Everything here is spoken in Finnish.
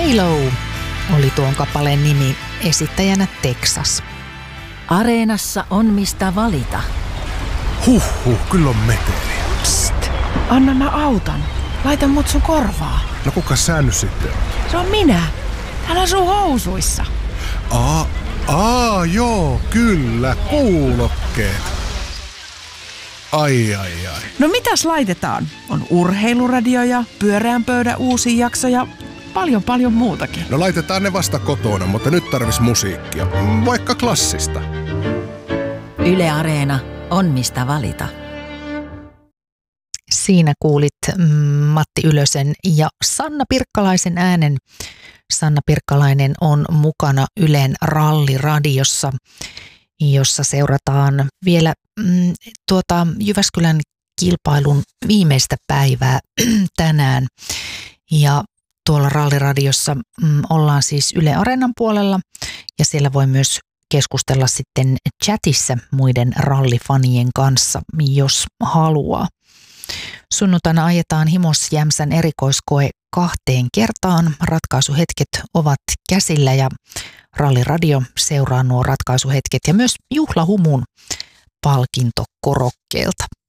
Halo oli tuon kappaleen nimi, esittäjänä Texas. Areenassa on mistä valita. Kyllä on meteliä. Psst, anna mä autan. Laita mut sun korvaa. No kuka sä nyt sitten? Se on minä. Täällä on sun housuissa. Joo, kyllä, kuulokkeet. Ai. No mitäs laitetaan? On urheiluradio ja pyöreän pöydän uusi jakso ja paljon muutakin. No laitetaan ne vasta kotona, mutta nyt tarvis musiikkia. Vaikka klassista. Yle Areena on mistä valita. Siinä kuulit Matti Ylösen ja Sanna Pirkkalaisen äänen. Sanna Pirkkalainen on mukana Ylen ralliradiossa, jossa seurataan vielä Jyväskylän kilpailun viimeistä päivää tänään. Ja tuolla ralliradiossa ollaan siis Yle Areenan puolella ja siellä voi myös keskustella sitten chatissa muiden rallifanien kanssa, jos haluaa. Sunnuntaina ajetaan Himos Jämsän erikoiskoe 2 kertaan. Ratkaisuhetket ovat käsillä ja Ralliradio seuraa nuo ratkaisuhetket ja myös juhlahumun palkintokorokkeelta.